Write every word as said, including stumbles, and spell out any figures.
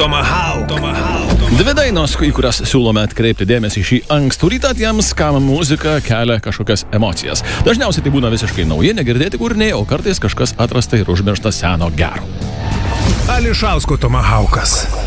Tomahawk. Tomahawk. Dvi dainos, į kurias siūlome atkreipti dėmesį šį ankstų rytą tiems, kam muzika kelia kažkokias emocijas. Dažniausiai tai būna visiškai nauji, negirdėti kūriniai, o kartais kažkas atrasta ir užmiršta seno gero. Ališausko Tomahawkas.